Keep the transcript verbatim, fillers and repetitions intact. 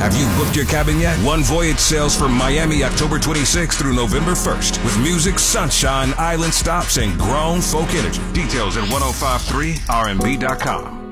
Have you booked your cabin yet? One Voyage sails from Miami October twenty-sixth through November first with music, sunshine, island stops, and grown folk energy. Details at ten fifty-three R M B dot com.